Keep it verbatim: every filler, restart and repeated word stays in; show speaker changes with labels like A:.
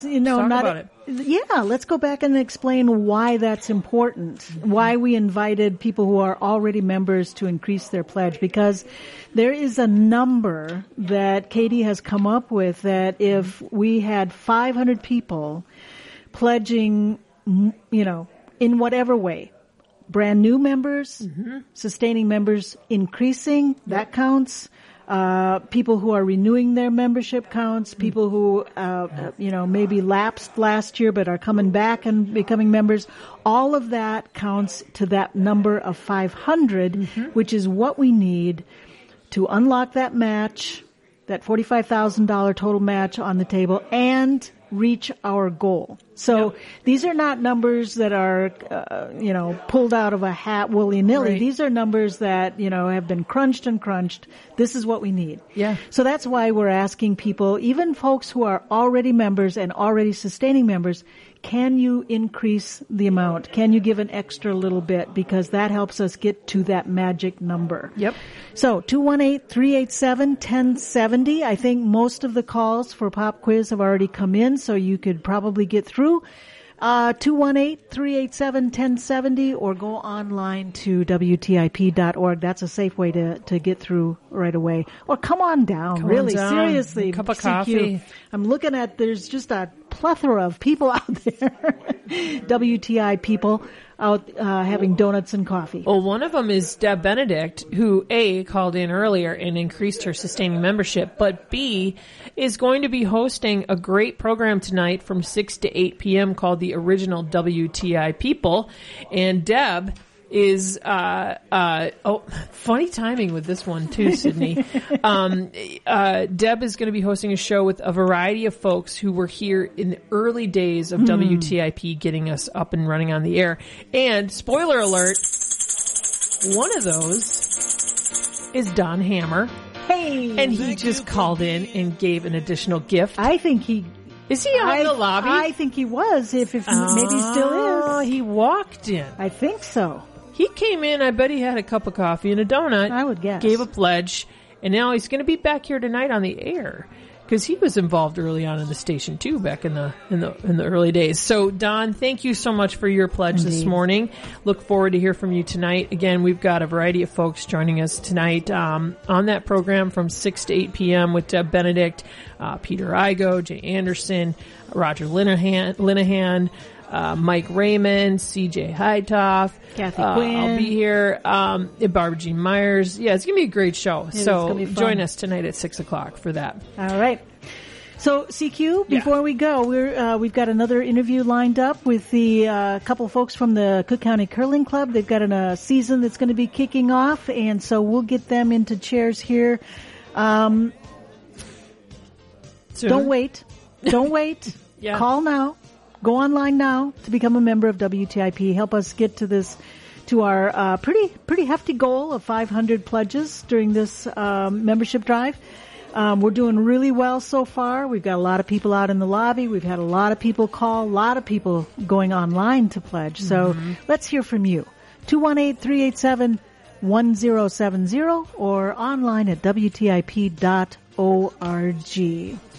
A: You know,
B: Let's talk
A: not,
B: about it.
A: Yeah, let's go back and explain why that's important, mm-hmm. why we invited people who are already members to increase their pledge, because there is a number that Katie has come up with that if we had five hundred people pledging, you know, in whatever way, brand new members, mm-hmm. sustaining members increasing, yep. that counts. Uh, people who are renewing their membership counts, people who, uh, you know, maybe lapsed last year but are coming back and becoming members. All of that counts to that number of five hundred, mm-hmm. which is what we need to unlock that match, that forty-five thousand dollars total match on the table, and reach our goal. So yep. these are not numbers that are, uh, you know, pulled out of a hat willy-nilly. Right. These are numbers that, you know, have been crunched and crunched. This is what we need.
B: Yeah.
A: So that's why we're asking people, even folks who are already members and already sustaining members, can you increase the amount? Can you give an extra little bit? Because that helps us get to that magic number.
B: Yep.
A: So two one eight, three eight seven, one oh seven oh. I think most of the calls for Pop Quiz have already come in, so you could probably get through. Uh, two one eight, three eight seven, one oh seven oh, or go online to W T I P dot org. That's a safe way to, to get through right away. Or come on down,
B: come
A: really,
B: on down.
A: seriously.
B: A cup of
A: C Q.
B: coffee.
A: I'm looking at, there's just a plethora of people out there, W T I people out uh, having donuts and coffee.
B: Well, one of them is Deb Benedict, who A, called in earlier and increased her sustaining membership, but B, is going to be hosting a great program tonight from six to eight p.m. called the Original W T I People. And Deb is, uh, uh, oh, funny timing with this one too, Sydney. um, uh, Deb is going to be hosting a show with a variety of folks who were here in the early days of mm. W T I P, getting us up and running on the air. And spoiler alert, one of those is Don Hammer.
A: Hey!
B: And he just called in and gave an additional gift.
A: I think he...
B: Is he out
A: I,
B: in the lobby?
A: I think he was, if, if
B: uh,
A: maybe he still is.
B: He walked in.
A: I think so.
B: He came in, I bet he had a cup of coffee and a donut.
A: I would guess.
B: Gave a pledge, and now he's going to be back here tonight on the air. Because he was involved early on in the station too, back in the in the in the early days. So Don, thank you so much for your pledge Indeed. This morning. Look forward to hear from you tonight. Again, we've got a variety of folks joining us tonight um, on that program from six to eight p.m. with Deb Benedict, uh, Peter Igo, Jay Anderson, Roger Linehan, Linehan uh, Mike Raymond, C J Hightoff,
A: Kathy
B: uh,
A: Quinn.
B: I'll be here. Um, Barbara Jean Myers. Yeah, it's gonna be a great show.
A: It
B: so join us tonight at six o'clock for that.
A: All right. So C Q, before
B: yeah.
A: we go, we're uh, we've got another interview lined up with the uh, couple folks from the Cook County Curling Club. They've got an, a season that's going to be kicking off, and so we'll get them into chairs here. Um, don't wait. Don't wait.
B: yeah.
A: Call now. Go online now to become a member of W T I P. Help us get to this, to our uh, pretty pretty hefty goal of five hundred pledges during this um, membership drive. Um, we're doing really well so far. We've got a lot of people out in the lobby. We've had a lot of people call, a lot of people going online to pledge. So mm-hmm. let's hear from you. two one eight, three eight seven, one oh seven oh or online at W T I P dot org.